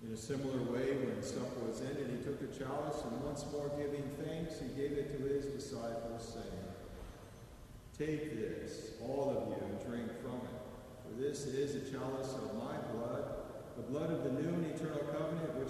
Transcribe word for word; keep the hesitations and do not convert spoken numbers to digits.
In a similar way, when supper was ended, he took the chalice, and once more giving thanks, he gave it to his disciples, saying, "Take this, all of you, and drink from it, for this is the chalice of my blood, the blood of the new and eternal covenant, which